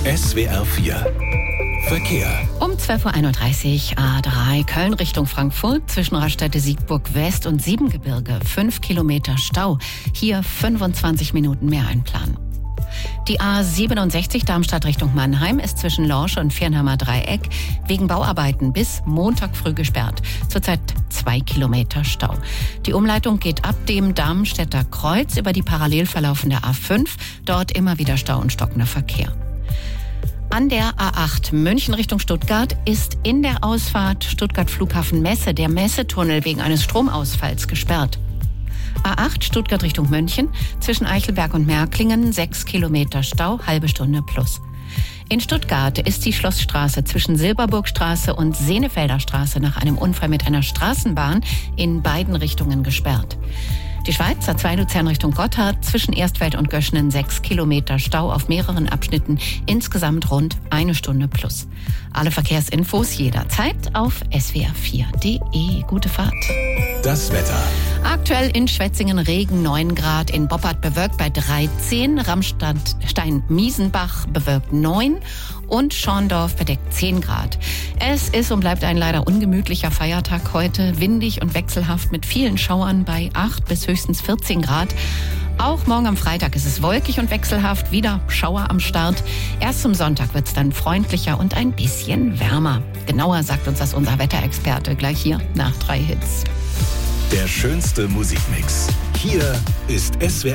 SWR 4 Verkehr. Um 12.31 Uhr A3 Köln Richtung Frankfurt zwischen Raststätte Siegburg West und Siebengebirge 5 Kilometer Stau. Hier 25 Minuten mehr einplanen. Die A67 Darmstadt Richtung Mannheim ist zwischen Lorsch und Viernheimer Dreieck wegen Bauarbeiten bis Montag früh gesperrt. Zurzeit 2 Kilometer Stau. Die Umleitung geht ab dem Darmstädter Kreuz über die parallel verlaufende A5. Dort immer wieder Stau und stockender Verkehr. An der A8 München Richtung Stuttgart ist in der Ausfahrt Stuttgart Flughafen Messe der Messetunnel wegen eines Stromausfalls gesperrt. A8 Stuttgart Richtung München zwischen Eichelberg und Märklingen 6 Kilometer Stau, halbe Stunde plus. In Stuttgart ist die Schlossstraße zwischen Silberburgstraße und Senefelder Straße nach einem Unfall mit einer Straßenbahn in beiden Richtungen gesperrt. Die Schweiz A2 Luzern Richtung Gotthard zwischen Erstfeld und Göschenen 6 Kilometer Stau auf mehreren Abschnitten, insgesamt rund eine Stunde plus. Alle Verkehrsinfos jederzeit auf swr4.de. Gute Fahrt. Das Wetter. Aktuell in Schwetzingen Regen 9 Grad, in Boppard bewölkt bei 13, Ramstein-Miesenbach bewölkt 9 und Schorndorf bedeckt 10 Grad. Es ist und bleibt ein leider ungemütlicher Feiertag heute, windig und wechselhaft mit vielen Schauern bei 8 bis höchstens 14 Grad. Auch morgen am Freitag ist es wolkig und wechselhaft, wieder Schauer am Start. Erst zum Sonntag wird es dann freundlicher und ein bisschen wärmer. Genauer sagt uns das unser Wetterexperte gleich hier nach 3 Hits. Der schönste Musikmix. Hier ist SWR